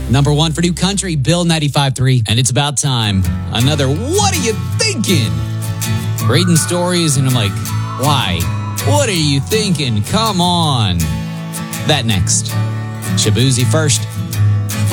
Number 1 for New Country, Bill 95.3. And it's about time. Another What Are You Thinking? Reading stories and I'm like, why? What are you thinking? Come on. That next. Shabuzi first.